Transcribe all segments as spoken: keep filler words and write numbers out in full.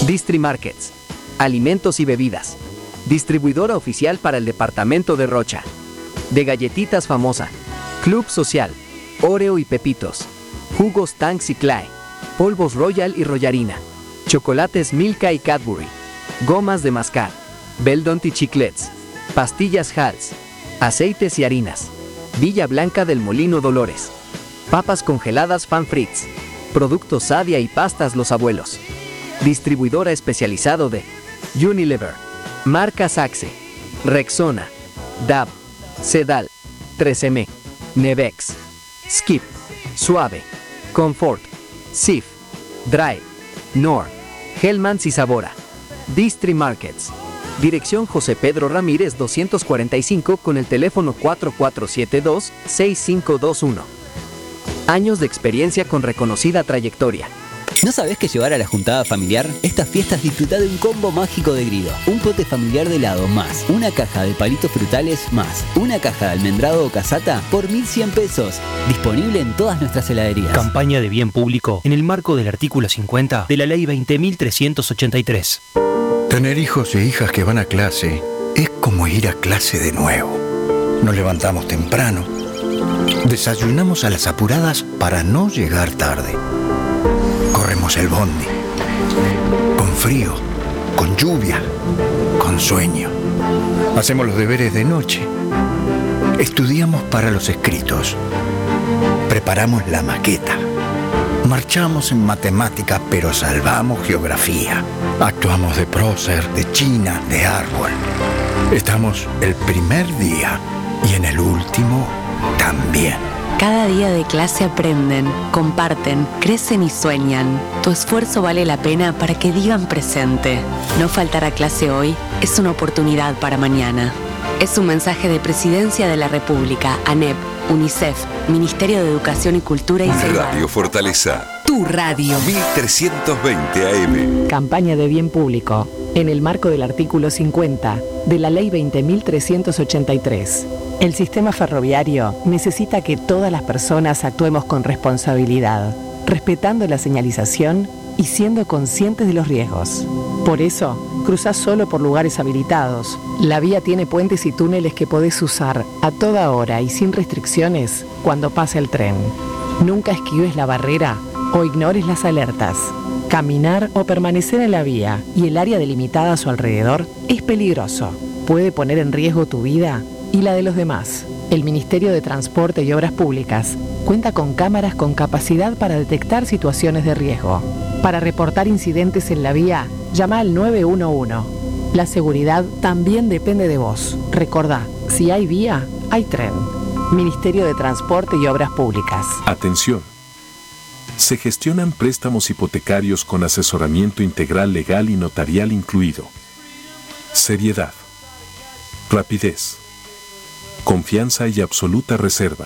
Distri Markets, alimentos y bebidas. Distribuidora oficial para el departamento de Rocha. De galletitas famosa. Club Social, Oreo y Pepitos. Jugos Tanks y Clay. Polvos Royal y Royarina. Chocolates Milka y Cadbury. Gomas de mascar. Beldont y Chiclets. Pastillas Hals. Aceites y harinas. Villa Blanca del Molino Dolores. Papas congeladas Fan Fritz. Productos Sadia y pastas Los Abuelos. Distribuidora especializado de Unilever, Marcas Axe, Rexona, D A B, Sedal, tres eme, Nevex, Skip, Suave, Comfort, Sif, Drive, Nor, Hellmann's y Sabora. Distri Markets. Dirección José Pedro Ramírez doscientos cuarenta y cinco con el teléfono cuatro cuatro siete dos, seis cinco dos uno. Años de experiencia con reconocida trayectoria. ¿No sabés que llevar a la juntada familiar? Estas fiestas disfrutá de un combo mágico de Grido. Un pote familiar de helado más una caja de palitos frutales más una caja de almendrado o casata por mil cien pesos. Disponible en todas nuestras heladerías. Campaña de bien público en el marco del artículo cincuenta de la ley veinte mil trescientos ochenta y tres. Tener hijos e hijas que van a clase es como ir a clase de nuevo. Nos levantamos temprano. Desayunamos a las apuradas para no llegar tarde. Corremos el bondi. Con frío, con lluvia, con sueño. Hacemos los deberes de noche. Estudiamos para los escritos. Preparamos la maqueta. Marchamos en matemática, pero salvamos geografía. Actuamos de prócer, de china, de árbol. Estamos el primer día y en el último también. Cada día de clase aprenden, comparten, crecen y sueñan. Tu esfuerzo vale la pena para que digan presente. No faltar a clase hoy es una oportunidad para mañana. Es un mensaje de Presidencia de la República, ANEP, UNICEF, Ministerio de Educación y Cultura y Ceibal. Radio Fortaleza. Tu radio. mil trescientos veinte A M. Campaña de bien público en el marco del artículo cincuenta de la ley veinte mil trescientos ochenta y tres. El sistema ferroviario necesita que todas las personas actuemos con responsabilidad, respetando la señalización y siendo conscientes de los riesgos. Por eso, cruzás solo por lugares habilitados. La vía tiene puentes y túneles que podés usar a toda hora y sin restricciones cuando pase el tren. Nunca esquives la barrera o ignores las alertas. Caminar o permanecer en la vía y el área delimitada a su alrededor es peligroso. Puede poner en riesgo tu vida y la de los demás. El Ministerio de Transporte y Obras Públicas cuenta con cámaras con capacidad para detectar situaciones de riesgo. Para reportar incidentes en la vía, llama al nueve uno uno. La seguridad también depende de vos. Recordá, si hay vía, hay tren. Ministerio de Transporte y Obras Públicas. Atención. Se gestionan préstamos hipotecarios con asesoramiento integral legal y notarial incluido. Seriedad. Rapidez. Confianza y absoluta reserva.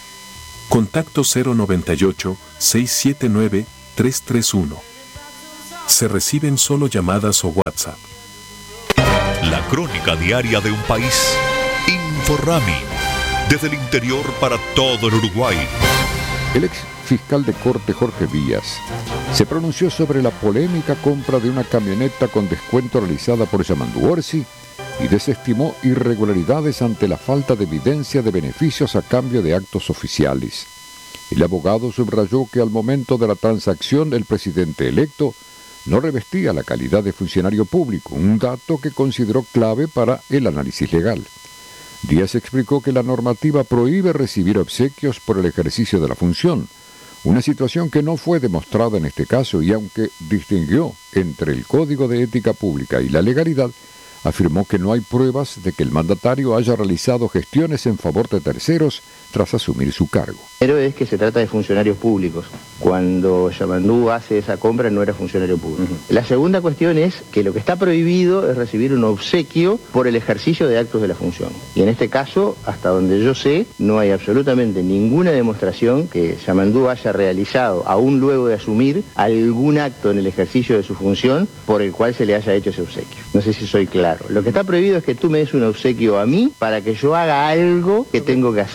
Contacto cero noventa y ocho, seiscientos setenta y nueve, trescientos treinta y uno. Se reciben solo llamadas o WhatsApp. La crónica diaria de un país. Inforrami. Desde el interior para todo el Uruguay. El ex fiscal de corte Jorge Vías se pronunció sobre la polémica compra de una camioneta con descuento realizada por Yamandu Orsi y desestimó irregularidades ante la falta de evidencia de beneficios a cambio de actos oficiales. El abogado subrayó que al momento de la transacción el presidente electo no revestía la calidad de funcionario público, un dato que consideró clave para el análisis legal. Díaz explicó que la normativa prohíbe recibir obsequios por el ejercicio de la función, una situación que no fue demostrada en este caso y aunque distinguió entre el Código de Ética Pública y la legalidad, afirmó que no hay pruebas de que el mandatario haya realizado gestiones en favor de terceros tras asumir su cargo. Pero es que se trata de funcionarios públicos. Cuando Yamandu hace esa compra no era funcionario público. Uh-huh. La segunda cuestión es que lo que está prohibido es recibir un obsequio por el ejercicio de actos de la función. Y en este caso, hasta donde yo sé, no hay absolutamente ninguna demostración que Yamandu haya realizado, aún luego de asumir, algún acto en el ejercicio de su función por el cual se le haya hecho ese obsequio. No sé si soy claro. Lo que está prohibido es que tú me des un obsequio a mí para que yo haga algo que tengo que hacer.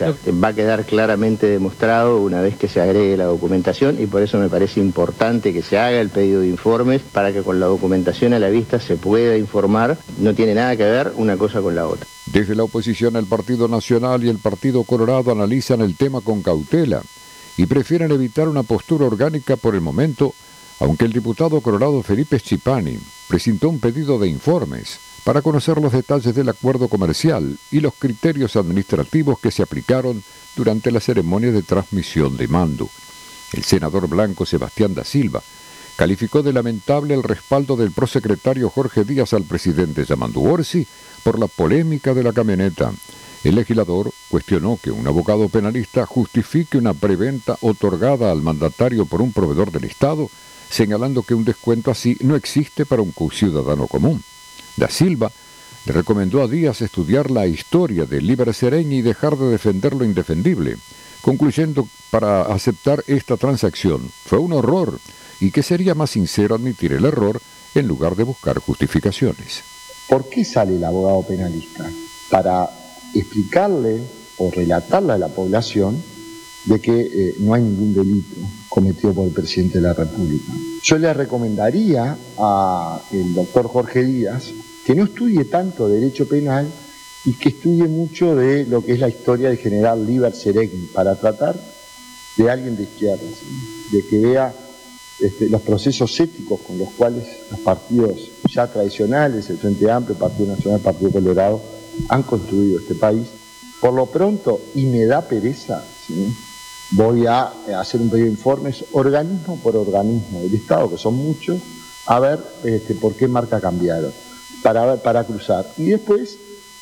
va a quedar claramente demostrado una vez que se agregue la documentación y por eso me parece importante que se haga el pedido de informes para que con la documentación a la vista se pueda informar. No tiene nada que ver una cosa con la otra. Desde la oposición, el Partido Nacional y el Partido Colorado analizan el tema con cautela y prefieren evitar una postura orgánica por el momento, aunque el diputado colorado Felipe Schipani presentó un pedido de informes para conocer los detalles del acuerdo comercial y los criterios administrativos que se aplicaron durante la ceremonia de transmisión de mando. El senador blanco Sebastián da Silva calificó de lamentable el respaldo del prosecretario Jorge Díaz al presidente Yamandu Orsi por la polémica de la camioneta. El legislador cuestionó que un abogado penalista justifique una preventa otorgada al mandatario por un proveedor del Estado, señalando que un descuento así no existe para un ciudadano común. Da Silva le recomendó a Díaz estudiar la historia de Líber Seregni y dejar de defender lo indefendible, concluyendo para aceptar esta transacción fue un horror y que sería más sincero admitir el error en lugar de buscar justificaciones. ¿Por qué sale el abogado penalista? Para explicarle o relatarle a la población de que eh, no hay ningún delito cometido por el presidente de la República. Yo le recomendaría al doctor Jorge Díaz que no estudie tanto derecho penal y que estudie mucho de lo que es la historia del general Líber Seregni para tratar de alguien de izquierda, ¿sí? De que vea este, los procesos éticos con los cuales los partidos ya tradicionales, el Frente Amplio, el Partido Nacional, el Partido Colorado, han construido este país. Por lo pronto, y me da pereza, ¿sí? Voy a hacer un pedido de informes organismo por organismo del Estado, que son muchos, a ver este, por qué marca cambiaron, para, ver, para cruzar. Y después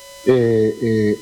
eh, eh,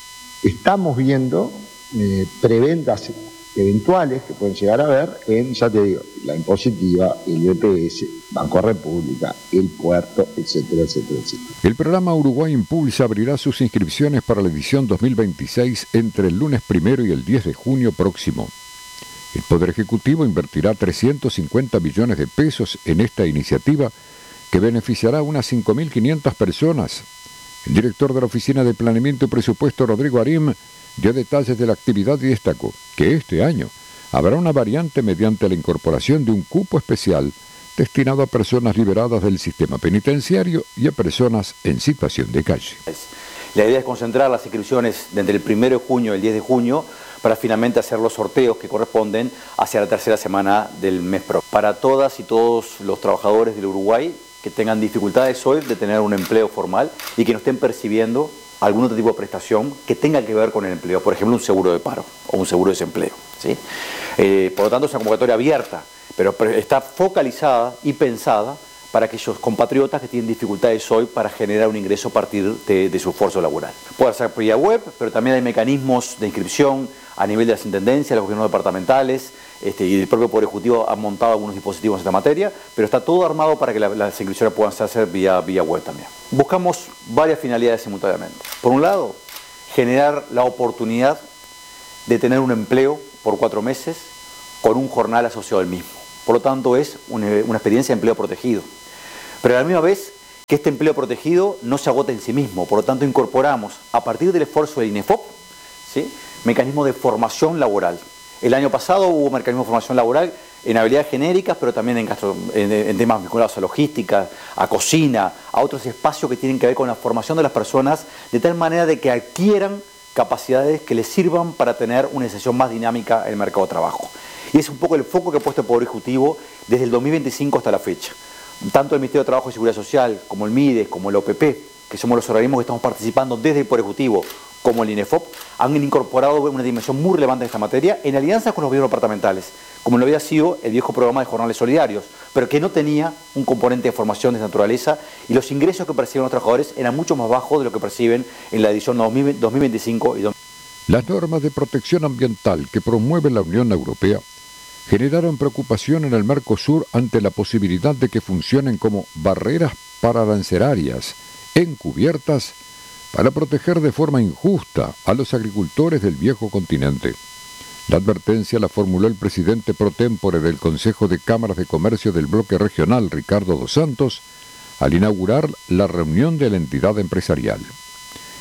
estamos viendo eh, preventas eventuales que pueden llegar a ver en, ya te digo, la impositiva, el B P S, Banco República, el puerto, etcétera, etcétera, etcétera. El programa Uruguay Impulsa abrirá sus inscripciones para la edición dos mil veintiséis entre el lunes primero y el diez de junio próximo. El Poder Ejecutivo invertirá trescientos cincuenta millones de pesos en esta iniciativa que beneficiará a unas cinco mil quinientas personas. El director de la Oficina de Planeamiento y Presupuesto, Rodrigo Arim, dio detalles de la actividad y destacó que este año habrá una variante mediante la incorporación de un cupo especial destinado a personas liberadas del sistema penitenciario y a personas en situación de calle. La idea es concentrar las inscripciones entre el primero de junio y el diez de junio para finalmente hacer los sorteos que corresponden hacia la tercera semana del mes próximo. Para todas y todos los trabajadores del Uruguay que tengan dificultades hoy de tener un empleo formal y que no estén percibiendo algún otro tipo de prestación que tenga que ver con el empleo, por ejemplo un seguro de paro o un seguro de desempleo, ¿sí? Eh, por lo tanto es una convocatoria abierta, pero está focalizada y pensada para aquellos compatriotas que tienen dificultades hoy para generar un ingreso a partir de, de su esfuerzo laboral. Puede ser por vía web, pero también hay mecanismos de inscripción a nivel de las intendencias, los gobiernos departamentales, este, y el propio Poder Ejecutivo ha montado algunos dispositivos en esta materia, pero está todo armado para que la, las inscripciones puedan hacerse vía, vía web también. Buscamos varias finalidades simultáneamente. Por un lado, generar la oportunidad de tener un empleo por cuatro meses con un jornal asociado al mismo. Por lo tanto, es una, una experiencia de empleo protegido. Pero a la misma vez, que este empleo protegido no se agote en sí mismo. Por lo tanto, incorporamos, a partir del esfuerzo del INEFOP, ¿sí?, mecanismos de formación laboral. El año pasado hubo mecanismos de formación laboral en habilidades genéricas, pero también en, gastro, en, en temas vinculados a logística, a cocina, a otros espacios que tienen que ver con la formación de las personas, de tal manera de que adquieran capacidades que les sirvan para tener una inserción más dinámica en el mercado de trabajo. Y es un poco el foco que ha puesto el Poder Ejecutivo desde el dos mil veinticinco hasta la fecha. Tanto el Ministerio de Trabajo y Seguridad Social, como el MIDES, como el O P P, que somos los organismos que estamos participando desde el Poder Ejecutivo, como el INEFOP, han incorporado una dimensión muy relevante en esta materia en alianzas con los gobiernos departamentales, como lo había sido el viejo programa de jornales solidarios, pero que no tenía un componente de formación de esa naturaleza y los ingresos que perciben los trabajadores eran mucho más bajos de lo que perciben en la edición dos mil veinticinco y dos mil veintiséis. Las normas de protección ambiental que promueve la Unión Europea generaron preocupación en el Mercosur ante la posibilidad de que funcionen como barreras pararancerarias encubiertas para proteger de forma injusta a los agricultores del viejo continente. La advertencia la formuló el presidente pro tempore del Consejo de Cámaras de Comercio del Bloque Regional, Ricardo dos Santos, al inaugurar la reunión de la entidad empresarial.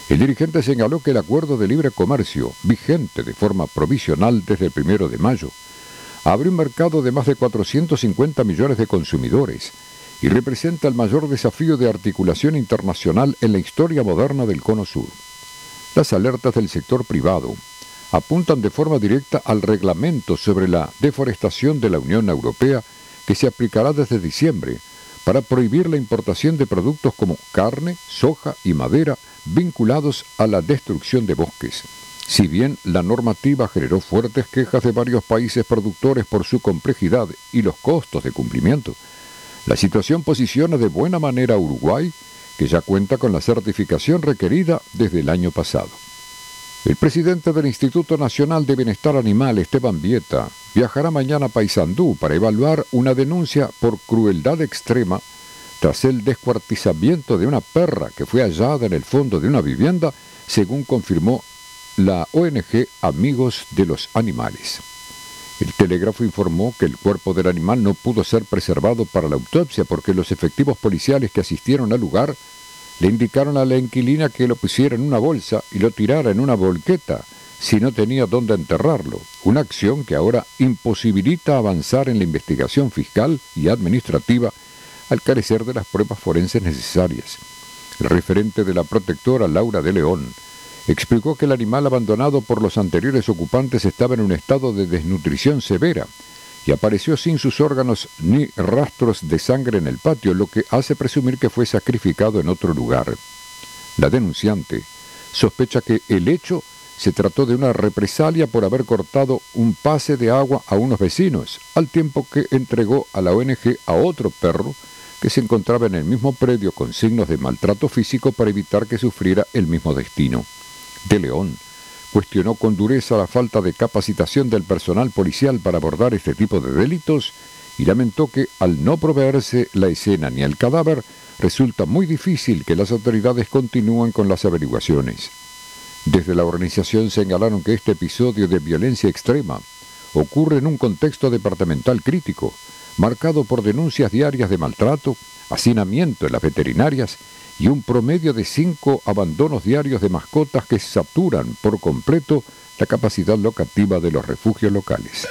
El dirigente señaló que el acuerdo de libre comercio, vigente de forma provisional desde el primero de mayo, abre un mercado de más de cuatrocientos cincuenta millones de consumidores y representa el mayor desafío de articulación internacional en la historia moderna del Cono Sur. Las alertas del sector privado apuntan de forma directa al reglamento sobre la deforestación de la Unión Europea que se aplicará desde diciembre para prohibir la importación de productos como carne, soja y madera vinculados a la destrucción de bosques. Si bien la normativa generó fuertes quejas de varios países productores por su complejidad y los costos de cumplimiento, la situación posiciona de buena manera a Uruguay, que ya cuenta con la certificación requerida desde el año pasado. El presidente del Instituto Nacional de Bienestar Animal, Esteban Vieta, viajará mañana a Paysandú para evaluar una denuncia por crueldad extrema tras el descuartizamiento de una perra que fue hallada en el fondo de una vivienda, según confirmó la O N G Amigos de los Animales. El Telégrafo informó que el cuerpo del animal no pudo ser preservado para la autopsia porque los efectivos policiales que asistieron al lugar le indicaron a la inquilina que lo pusiera en una bolsa y lo tirara en una volqueta si no tenía dónde enterrarlo, una acción que ahora imposibilita avanzar en la investigación fiscal y administrativa al carecer de las pruebas forenses necesarias. El referente de la protectora, Laura de León, explicó que el animal abandonado por los anteriores ocupantes estaba en un estado de desnutrición severa y apareció sin sus órganos ni rastros de sangre en el patio, lo que hace presumir que fue sacrificado en otro lugar. La denunciante sospecha que el hecho se trató de una represalia por haber cortado un pase de agua a unos vecinos, al tiempo que entregó a la O N G a otro perro que se encontraba en el mismo predio con signos de maltrato físico para evitar que sufriera el mismo destino. De León cuestionó con dureza la falta de capacitación del personal policial para abordar este tipo de delitos y lamentó que, al no proveerse la escena ni el cadáver, resulta muy difícil que las autoridades continúen con las averiguaciones. Desde la organización señalaron que este episodio de violencia extrema ocurre en un contexto departamental crítico, marcado por denuncias diarias de maltrato, hacinamiento en las veterinarias y un promedio de cinco abandonos diarios de mascotas que saturan por completo la capacidad locativa de los refugios locales.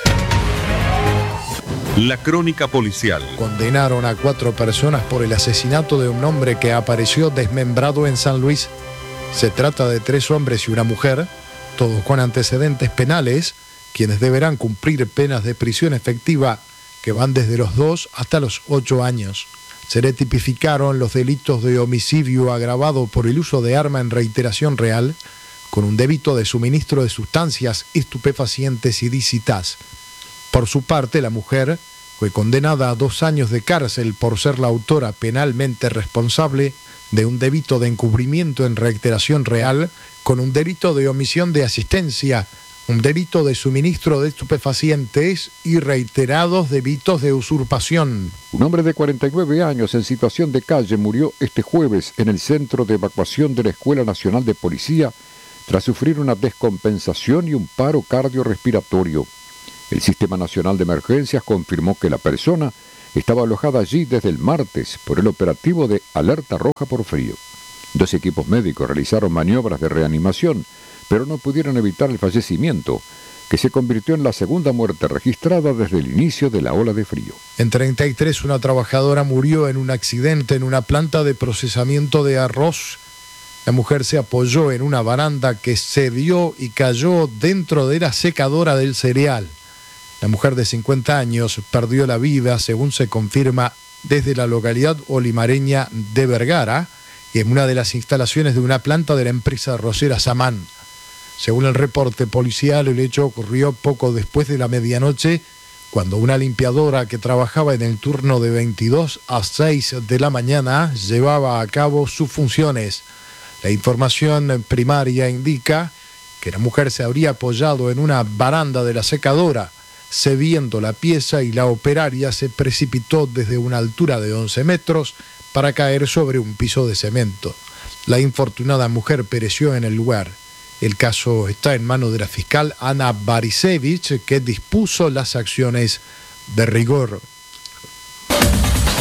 La crónica policial. Condenaron a cuatro personas por el asesinato de un hombre que apareció desmembrado en San Luis. Se trata de tres hombres y una mujer, todos con antecedentes penales, quienes deberán cumplir penas de prisión efectiva que van desde los dos hasta los ocho años. Se le tipificaron los delitos de homicidio agravado por el uso de arma en reiteración real, con un delito de suministro de sustancias estupefacientes ilícitas. Por su parte, la mujer fue condenada a dos años de cárcel por ser la autora penalmente responsable de un delito de encubrimiento en reiteración real, con un delito de omisión de asistencia, un delito de suministro de estupefacientes y reiterados delitos de usurpación. Un hombre de cuarenta y nueve años en situación de calle murió este jueves en el centro de evacuación de la Escuela Nacional de Policía tras sufrir una descompensación y un paro cardiorrespiratorio. El Sistema Nacional de Emergencias confirmó que la persona estaba alojada allí desde el martes por el operativo de alerta roja por frío. Dos equipos médicos realizaron maniobras de reanimación, pero no pudieron evitar el fallecimiento, que se convirtió en la segunda muerte registrada desde el inicio de la ola de frío. En treinta y tres, una trabajadora murió en un accidente en una planta de procesamiento de arroz. La mujer se apoyó en una baranda que cedió y cayó dentro de la secadora del cereal. La mujer de cincuenta años perdió la vida, según se confirma desde la localidad olimareña de Vergara, y en una de las instalaciones de una planta de la empresa arrocera Samán. Según el reporte policial, el hecho ocurrió poco después de la medianoche, cuando una limpiadora que trabajaba en el turno de veintidós a seis de la mañana llevaba a cabo sus funciones. La información primaria indica que la mujer se habría apoyado en una baranda de la secadora, cediendo la pieza, y la operaria se precipitó desde una altura de once metros para caer sobre un piso de cemento. La infortunada mujer pereció en el lugar. El caso está en manos de la fiscal Ana Barisevich, que dispuso las acciones de rigor.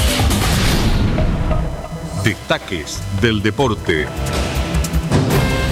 Destaques del deporte.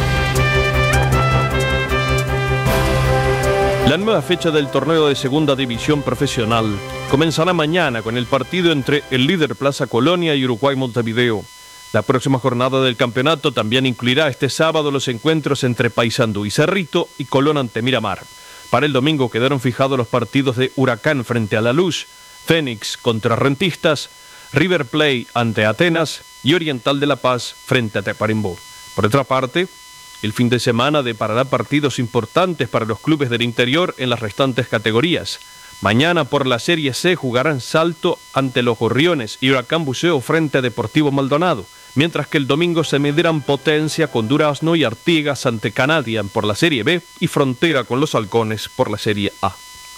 La nueva fecha del torneo de Segunda División Profesional comenzará mañana con el partido entre el líder Plaza Colonia y Uruguay Montevideo. La próxima jornada del campeonato también incluirá este sábado los encuentros entre Paysandú y Cerrito y Colón ante Miramar. Para el domingo quedaron fijados los partidos de Huracán frente a La Luz, Fénix contra Rentistas, River Plate ante Atenas y Oriental de La Paz frente a Tacuarembó. Por otra parte, el fin de semana deparará partidos importantes para los clubes del interior en las restantes categorías. Mañana por la Serie C jugarán Salto ante los Gorriones y Huracán Buceo frente a Deportivo Maldonado, mientras que el domingo se medirán Potencia con Durazno y Artigas ante Canadian por la Serie B y Frontera con los Halcones por la Serie A.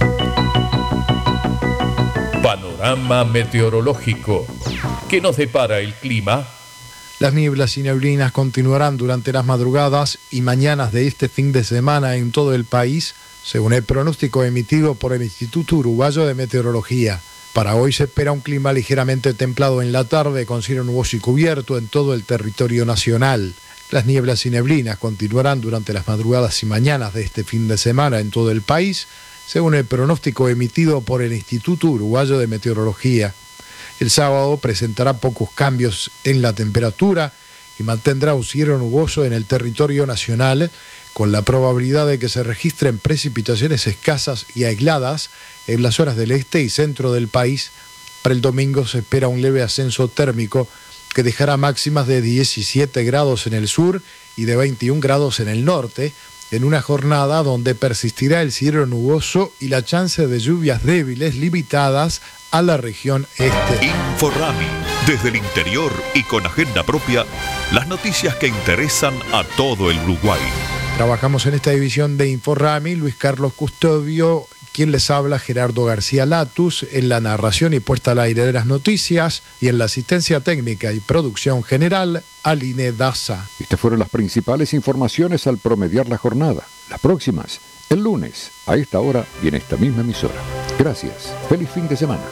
Panorama meteorológico. ¿Qué nos depara el clima? Las nieblas y neblinas continuarán durante las madrugadas y mañanas de este fin de semana en todo el país, según el pronóstico emitido por el Instituto Uruguayo de Meteorología. Para hoy se espera un clima ligeramente templado en la tarde, con cielo nuboso y cubierto en todo el territorio nacional. Las nieblas y neblinas continuarán durante las madrugadas y mañanas de este fin de semana en todo el país, según el pronóstico emitido por el Instituto Uruguayo de Meteorología. El sábado presentará pocos cambios en la temperatura y mantendrá un cielo nuboso en el territorio nacional, con la probabilidad de que se registren precipitaciones escasas y aisladas en las zonas del este y centro del país. Para el domingo se espera un leve ascenso térmico que dejará máximas de diecisiete grados en el sur y de veintiún grados en el norte, en una jornada donde persistirá el cielo nuboso y la chance de lluvias débiles limitadas a la región este. Inforrami, desde el interior y con agenda propia, las noticias que interesan a todo el Uruguay. Trabajamos en esta división de Inforrami, Luis Carlos Custodio, quien les habla, Gerardo García Latus, en la narración y puesta al aire de las noticias, y en la asistencia técnica y producción general, Aline Daza. Estas fueron las principales informaciones al promediar la jornada. Las próximas, el lunes, a esta hora y en esta misma emisora. Gracias. Feliz fin de semana.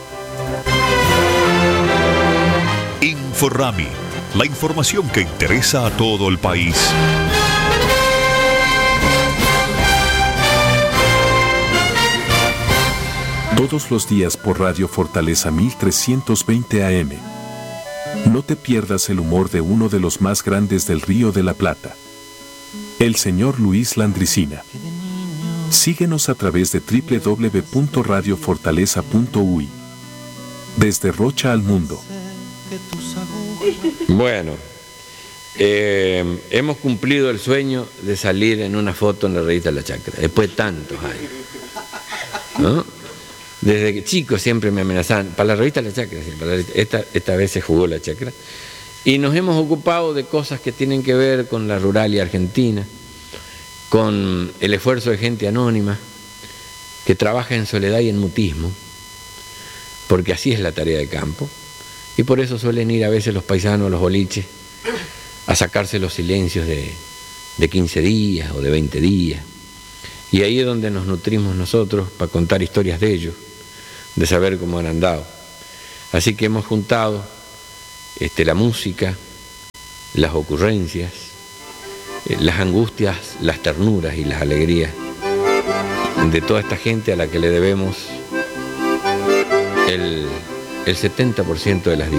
Inforrami, la información que interesa a todo el país. Todos los días por Radio Fortaleza mil trescientos veinte A M. No te pierdas el humor de uno de los más grandes del Río de la Plata, el señor Luis Landricina. Síguenos a través de doble u doble u doble u punto radio fortaleza punto u y. Desde Rocha al mundo. Bueno, eh, hemos cumplido el sueño de salir en una foto en la revista La Chacra, después de tantos años, ¿no? Desde que chicos siempre me amenazaban, para la revista La Chacra, sí, para la revista, esta, esta vez se jugó La Chacra, y nos hemos ocupado de cosas que tienen que ver con la ruralia argentina, con el esfuerzo de gente anónima que trabaja en soledad y en mutismo, porque así es la tarea de campo, y por eso suelen ir a veces los paisanos a los boliches a sacarse los silencios de, de quince días o de veinte días, y ahí es donde nos nutrimos nosotros para contar historias de ellos, de saber cómo han andado. Así que hemos juntado este, la música, las ocurrencias, eh, las angustias, las ternuras y las alegrías de toda esta gente a la que le debemos el, el setenta por ciento de las